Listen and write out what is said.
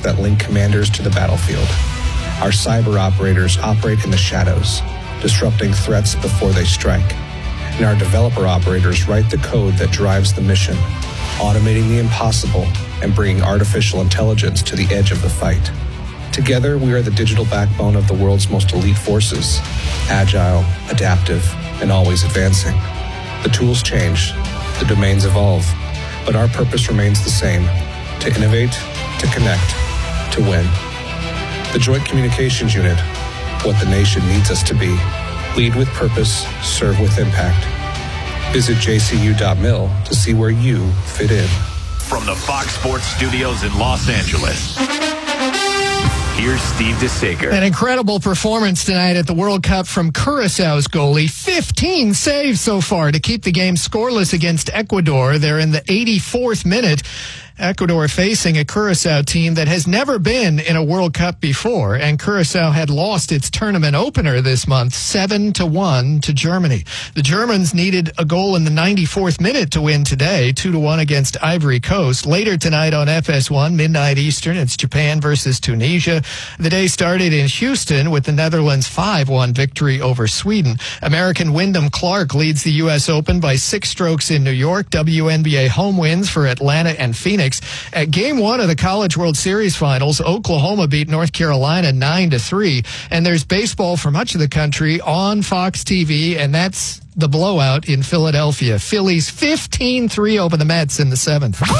that link commanders to the battlefield. Our cyber operators operate in the shadows, disrupting threats before they strike. And our developer operators write the code that drives the mission, automating the impossible and bringing artificial intelligence to the edge of the fight. Together, we are the digital backbone of the world's most elite forces, agile, adaptive, and always advancing. The tools change, the domains evolve, but our purpose remains the same: to innovate, to connect, to win. The Joint Communications Unit, what the nation needs us to be. Lead with purpose, serve with impact. Visit jcu.mil to see where you fit in. From the Fox Sports Studios in Los Angeles, here's Steve DeSager. An incredible performance tonight at the World Cup from Curaçao's goalie. 15 saves so far to keep the game scoreless against Ecuador. They're in the 84th minute. Ecuador facing a Curaçao team that has never been in a World Cup before, and Curaçao had lost its tournament opener this month 7-1 to Germany. The Germans needed a goal in the 94th minute to win today, 2-1 against Ivory Coast. Later tonight on FS1, midnight Eastern, it's Japan versus Tunisia. The day started in Houston with the Netherlands' 5-1 victory over Sweden. American Wyndham Clark leads the U.S. Open by 6 strokes in New York. WNBA home wins for Atlanta and Phoenix. At Game 1 of the College World Series Finals, Oklahoma beat North Carolina 9-3. And there's baseball for much of the country on Fox TV, and that's the blowout in Philadelphia. Phillies 15-3 over the Mets in the 7th.